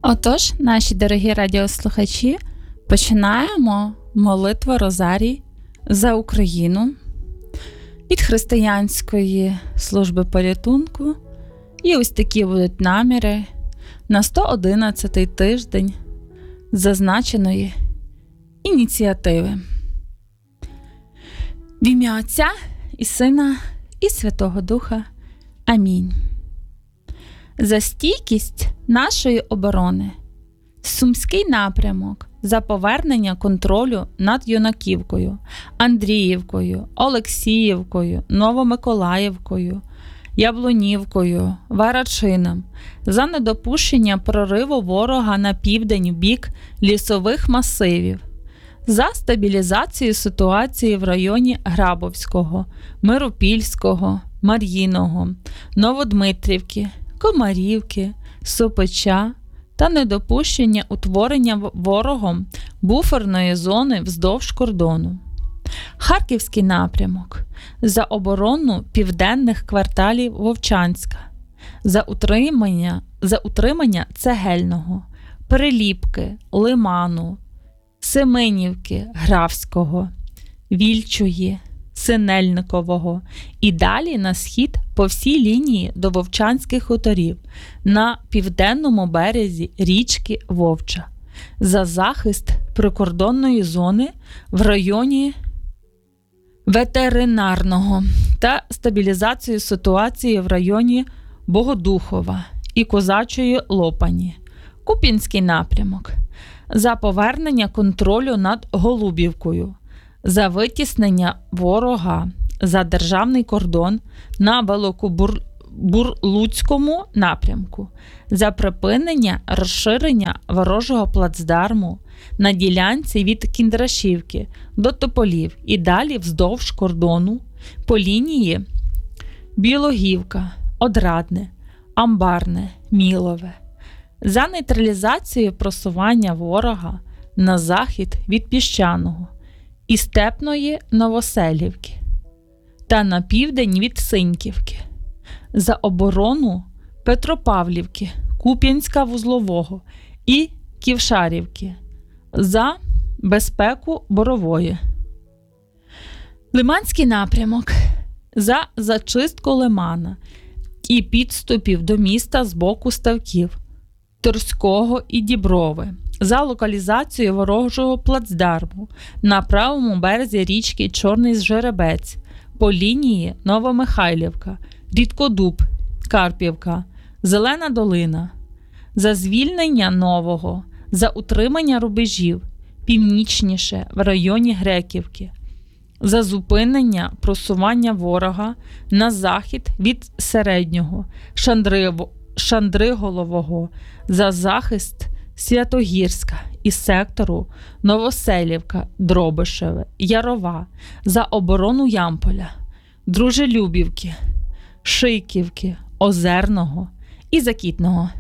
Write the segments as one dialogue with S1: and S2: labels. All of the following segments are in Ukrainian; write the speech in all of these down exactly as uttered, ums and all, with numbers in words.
S1: Отож, наші дорогі радіослухачі, починаємо молитву Розарій за Україну від Християнської служби порятунку. І ось такі будуть наміри на сто одинадцятий тиждень зазначеної ініціативи. В ім'я Отця і Сина і Святого Духа. Амінь. За стійкість нашої оборони, Сумський напрямок за повернення контролю над Юнаківкою, Андріївкою, Олексіївкою, Новомиколаївкою, Яблунівкою, Варачином, за недопущення прориву ворога на південь в бік лісових масивів, за стабілізацію ситуації в районі Грабовського, Миропільського, Мар'їного, Новодмитрівки, Комарівки, Сопича та недопущення утворення ворогом буферної зони вздовж кордону. Харківський напрямок за оборону південних кварталів Вовчанська, за утримання, за утримання Цегельного, Приліпки, Лиману, Семенівки, Графського, Вільчої, Синельникового і далі на схід по всій лінії до Вовчанських хуторів на південному березі річки Вовча, за захист прикордонної зони в районі Ветеринарного та стабілізацію ситуації в районі Богодухова і Козачої Лопані. Куп'янський напрямок за повернення контролю над Голубівкою, за витіснення ворога за державний кордон на Великобурлуцькому напрямку, за припинення розширення ворожого плацдарму на ділянці від Кіндрашівки до Тополів і далі вздовж кордону по лінії Білогівка, Одрадне, Амбарне, Мілове, за нейтралізацію просування ворога на захід від Піщаного і Степної Новоселівки та на південь від Синьківки, за оборону Петропавлівки, Куп'янська-Вузлового і Ківшарівки, за безпеку Борової. Лиманський напрямок за зачистку Лимана і підступів до міста з боку ставків Торського і Діброви, за локалізацію ворожого плацдарму на правому березі річки Чорний Жеребець по лінії Новомихайлівка, Рідкодуб, Карпівка, Зелена Долина, за звільнення Нового, за утримання рубежів північніше в районі Греківки, за зупинення просування ворога на захід від Середнього, Шандриво, Шандриголового, за захист Святогірська і сектору Новоселівка, Дробишеве, Ярова, за оборону Ямполя, Дружелюбівки, Шийківки, Озерного і Закітного.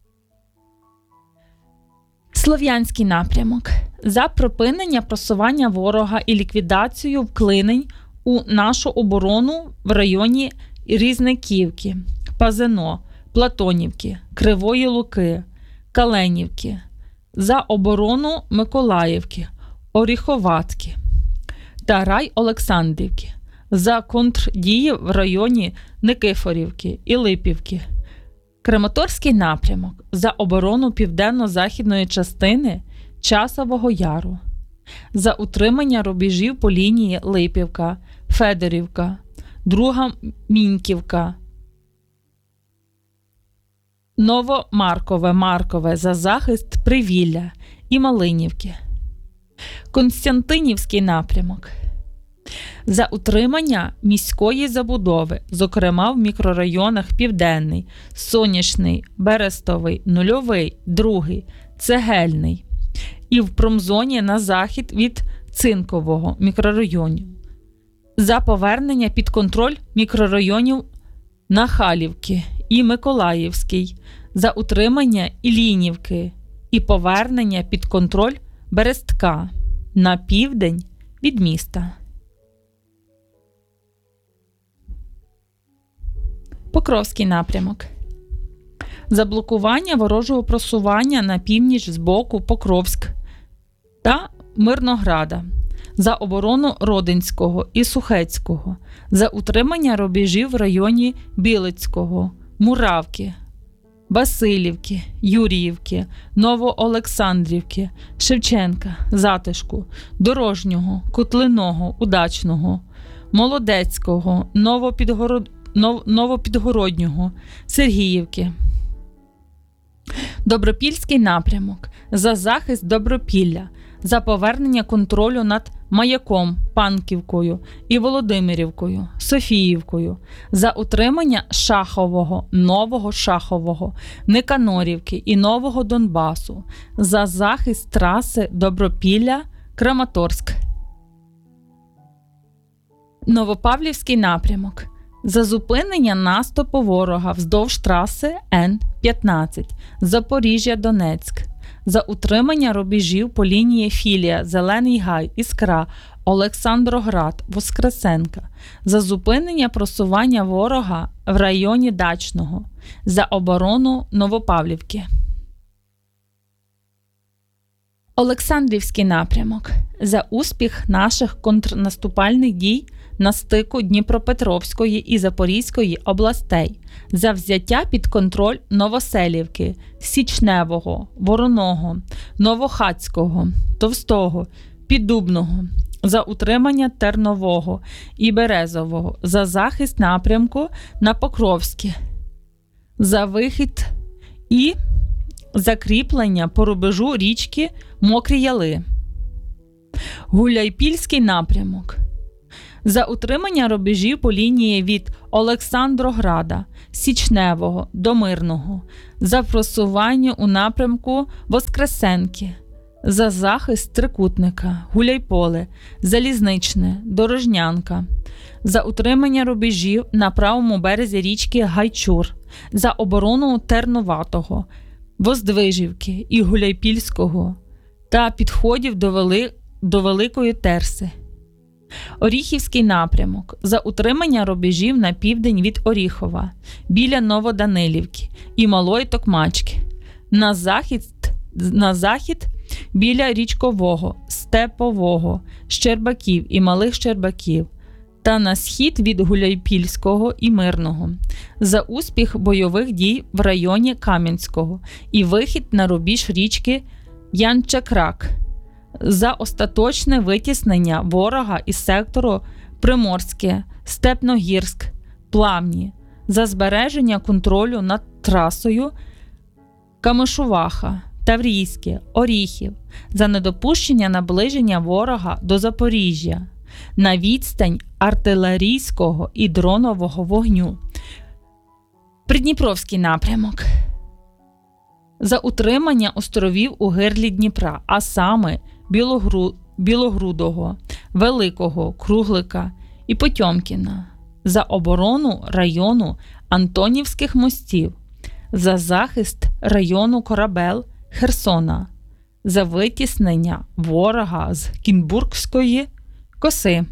S1: Слов'янський напрямок за припинення просування ворога і ліквідацію вклинень у нашу оборону в районі Різниківки, Пазино, Платонівки, Кривої Луки, Каленівки, за оборону Миколаївки, Оріховатки та рай Олександрівки, за контрдії в районі Никифорівки і Липівки. Краматорський напрямок за оборону південно-західної частини Часового Яру, за утримання рубежів по лінії Липівка, Федорівка, Друга Міньківка, Новомаркове, Маркове, за захист Привілля і Малинівки. Константинівський напрямок за утримання міської забудови, зокрема в мікрорайонах Південний, Сонячний, Берестовий, Нульовий, Другий, Цегельний і в промзоні на захід від Цинкового мікрорайонів, за повернення під контроль мікрорайонів Нахалівки і Миколаївський, за утримання Іллінівки і повернення під контроль Берестка на південь від міста. Покровський напрямок заблокування ворожого просування на північ з боку Покровськ та Мирнограда, за оборону Родинського і Сухецького, за утримання рубежів в районі Білицького, Муравки, Басилівки, Юріївки, Новоолександрівки, Шевченка, Затишку, Дорожнього, Котлиного, Удачного, Молодецького, Новопідгород... Нов... Новопідгороднього, Сергіївки. Добропільський напрямок за захист Добропілля, за повернення контролю над Маяком, Панківкою і Володимирівкою, Софіївкою, за утримання Шахового, Нового Шахового, Никанорівки і Нового Донбасу, за захист траси Добропілля, Краматорськ. Новопавлівський напрямок за зупинення наступу ворога вздовж траси Н п'ятнадцять, Запоріжжя-Донецьк, за утримання рубежів по лінії Філія, Зелений Гай, Іскра, Олександроград, Воскресенка, за зупинення просування ворога в районі Дачного, за оборону Новопавлівки. Олександрівський напрямок за успіх наших контрнаступальних дій на стику Дніпропетровської і Запорізької областей, за взяття під контроль Новоселівки, Січневого, Вороного, Новохацького, Товстого, Піддубного, за утримання Тернового і Березового, за захист напрямку на Покровське, за вихід і закріплення по рубежу річки Мокрі Яли. Гуляйпільський напрямок за утримання рубежів по лінії від Олександрограда, Січневого до Мирного, за просування у напрямку Воскресенки, за захист Трикутника, Гуляйполе, Залізничне, Дорожнянка, за утримання рубежів на правому березі річки Гайчур, за оборону Терноватого, Воздвижівки і Гуляйпільського та підходів до, Вели... до Великої Терси. Оріхівський напрямок за утримання рубежів на південь від Оріхова, біля Новоданилівки і Малої Токмачки, на захід, на захід біля Річкового, Степового, Щербаків і Малих Щербаків, та на схід від Гуляйпільського і Мирного, за успіх бойових дій в районі Кам'янського і вихід на рубіж річки Янчакрак, за остаточне витіснення ворога із сектору Приморське, Степногірськ, Плавні, за збереження контролю над трасою Камишуваха, Таврійське, Оріхів, за недопущення наближення ворога до Запоріжжя, на відстань артилерійського і дронового вогню. Придніпровський напрямок за утримання островів у гирлі Дніпра, а саме Білогру... Білогрудого, Великого, Круглика і Потьомкіна, за оборону району Антонівських мостів, за захист району Корабел, Херсона, за витіснення ворога з Кінбургської коси.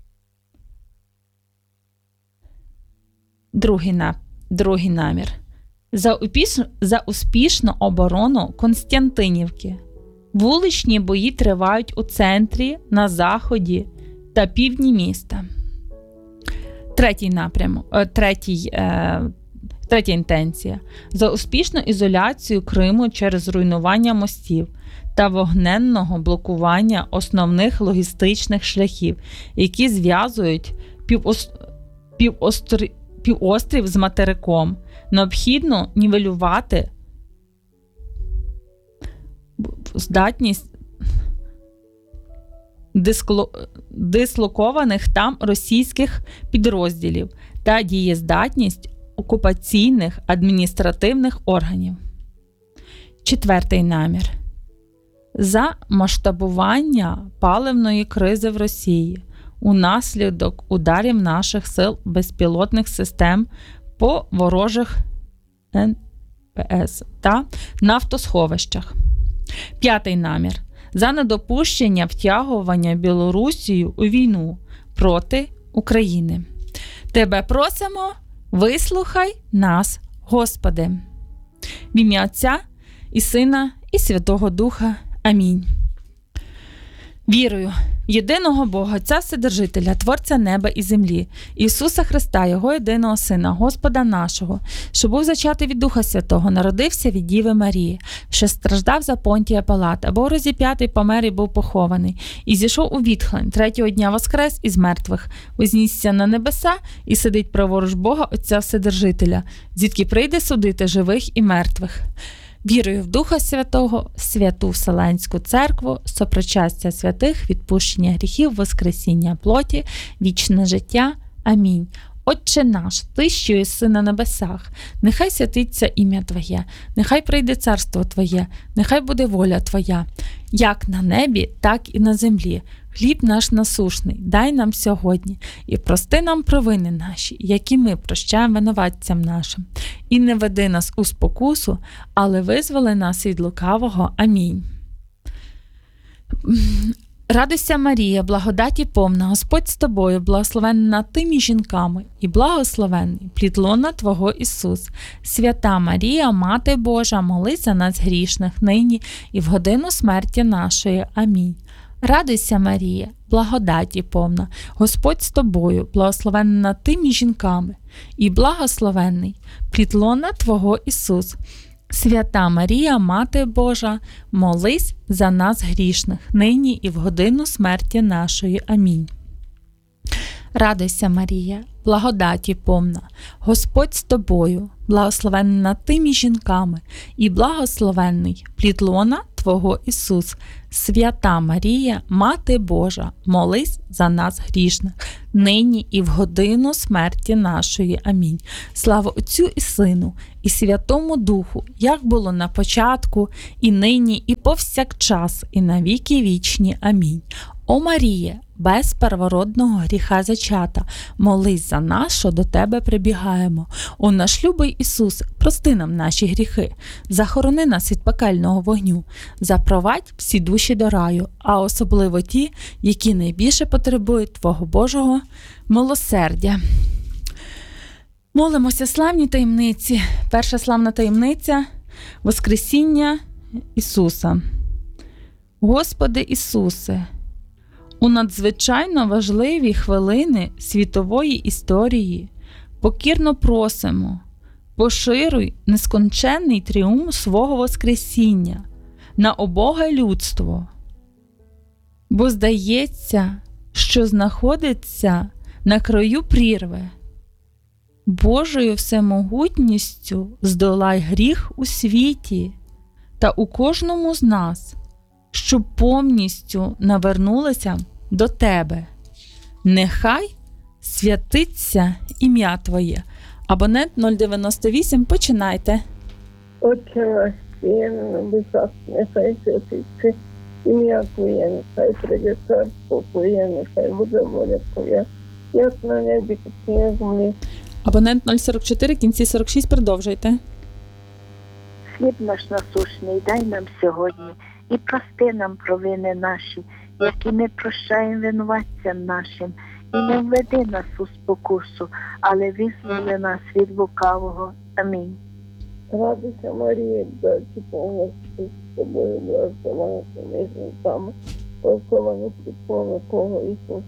S1: Другий, на... Другий намір. За, упіш... за успішну оборону Константинівки. Вуличні бої тривають у центрі, на заході та півдні міста. Третій напрямок, е, третій, е, третя інтенція. За успішну ізоляцію Криму через руйнування мостів та вогненного блокування основних логістичних шляхів, які зв'язують півос... півостр... півострів з материком. Необхідно нівелювати здатність дискло... дислокованих там російських підрозділів та дієздатність окупаційних адміністративних органів. Четвертий намір. За масштабування паливної кризи в Росії унаслідок ударів наших сил безпілотних систем по ворожих ен пе ес та нафтосховищах. П'ятий намір. За недопущення втягування Білорусію у війну проти України. Тебе просимо, вислухай нас, Господи. В ім'я Отця і Сина і Святого Духа. Амінь. Вірую в єдиного Бога, Отця Вседержителя, Творця неба і землі, Ісуса Христа, Його єдиного Сина, Господа нашого, що був зачатий від Духа Святого, народився від Діви Марії, що страждав за Понтія Пилата, був розіп'ятий, помер і був похований, і зійшов у відхлень, третього дня воскрес із мертвих, вознісся на небеса і сидить праворуч Бога, Отця Вседержителя, звідки прийде судити живих і мертвих. Вірую в Духа Святого, святу Вселенську Церкву, сопричастя святих, відпущення гріхів, воскресіння плоті, вічне життя. Амінь. Отче наш, Ти, що єси на небесах, нехай святиться ім'я Твоє, нехай прийде царство Твоє, нехай буде воля Твоя, як на небі, так і на землі. Хліб наш насушний дай нам сьогодні, і прости нам провини наші, які ми прощаємо винуватцям нашим. І не веди нас у спокусу, але визволи нас від лукавого. Амінь. Радуйся, Марія, благодаті повна, Господь з тобою, благословенна ти між жінками, і благословенний плід лона Твого Ісус. Свята Марія, Мати Божа, молись за нас грішних, нині і в годину смерті нашої. Амінь. Радуйся, Марія, благодаті повна, Господь з тобою, благословенна ти між жінками, і благословенний плід лона Твого Ісус. Свята Марія, Мати Божа, молись за нас грішних, нині і в годину смерті нашої. Амінь. Радуйся, Марія, благодаті повна, Господь з тобою, благословенна ти між жінками, і благословенний плід лона Твого Ісус. Свята Марія, Мати Божа, молись за нас грішних, нині і в годину смерті нашої. Амінь. Слава Отцю і Сину, і Святому Духу, як було на початку, і нині, і повсякчас, і на віки вічні. Амінь. О Маріє, без первородного гріха зачата, молись за нас, що до Тебе прибігаємо. О наш любий Ісус, прости нам наші гріхи, захорони нас від пекельного вогню, запровадь всі душі до раю, а особливо ті, які найбільше потребують Твого Божого милосердя. Молимося славні таємниці. Перша славна таємниця – Воскресіння Ісуса. Господи Ісусе, у надзвичайно важливі хвилини світової історії покірно просимо, поширюй несконченний тріумф свого Воскресіння на обоге людство, бо здається, що знаходиться на краю прірви. Божою всемогутністю здолай гріх у світі та у кожному з нас, щоб повністю навернулися до Тебе. Нехай святиться ім'я Твоє. Абонент нуль дев'яносто вісім, починайте.
S2: Отче наш, що є на небесах, нехай святиться ім'я Твоє, нехай прийде царство Твоє, нехай буде воля Твоя, як на небі, так і на землі.
S1: Абонент нуль сорок чотири, кінці сорок шість, продовжуйте.
S3: Хліб наш насущний дай нам сьогодні, і прости нам провини наші, які ми прощаємо винуватцям нашим, і не введи нас у спокусу, але визволи нас від лукавого. Амінь.
S2: Радуйся, Марія, даючи повна з тобою, благословена ти між жінками, благословена плід лона Твого Ісус.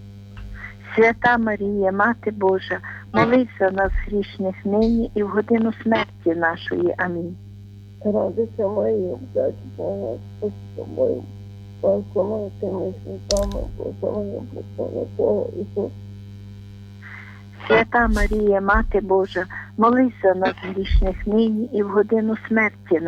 S3: Свята Марія, Мати Божа, молись за нас грішних нині і в годину смерті нашої. Амінь.
S2: Радуйся, Марія, даючи повна з тобою, благословена ти між жінками, благословена плід лона Твого Ісус.
S3: Свята Марія, Мати Божа, молись за нас грішних нині і в годину смерті